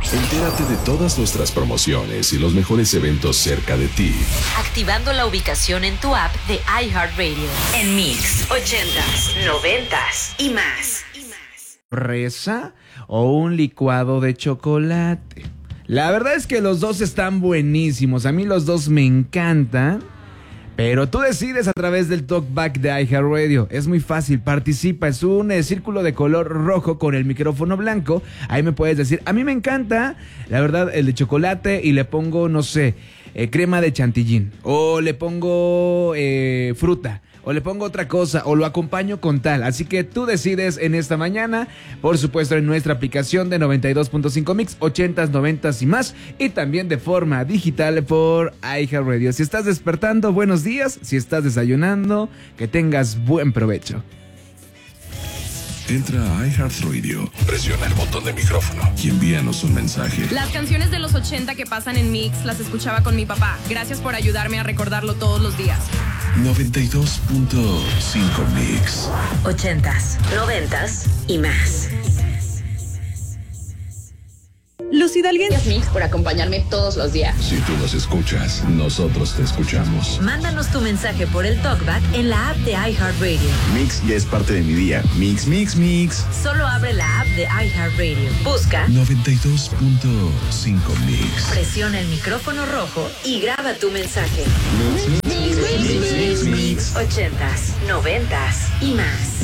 Entérate de todas nuestras promociones y los mejores eventos cerca de ti, activando la ubicación en tu app de iHeartRadio. En Mix 80s, 90s y más. ¿Fresa o un licuado de chocolate? La verdad es que los dos están buenísimos. A mí los dos me encantan. Pero tú decides a través del talkback de iHeartRadio. Es muy fácil, participa. Es un círculo de color rojo con el micrófono blanco. Ahí me puedes decir, a mí me encanta, la verdad, el de chocolate y le pongo, no sé, crema de chantilly. O le pongo fruta. O le pongo otra cosa, o lo acompaño con tal. Así que tú decides en esta mañana, por supuesto en nuestra aplicación de 92.5 Mix, 80s, 90s y más, y también de forma digital por iHeartRadio. Si estás despertando, buenos días. Si estás desayunando, que tengas buen provecho. Entra a iHeartRadio, presiona el botón de micrófono y envíanos un mensaje. Las canciones de los 80 que pasan en Mix las escuchaba con mi papá. Gracias por ayudarme a recordarlo todos los días. 92.5 Mix. 80s, 90s y más. Los hidalguenses Mix por acompañarme todos los días. Si tú nos escuchas, nosotros te escuchamos. Mándanos tu mensaje por el talkback en la app de iHeartRadio. Mix ya es parte de mi día. Mix, mix, mix. Solo abre la app de iHeartRadio. Busca 92.5 Mix. Presiona el micrófono rojo y graba tu mensaje. Mix, mix, mix, mix, mix. 80s, 90s y más.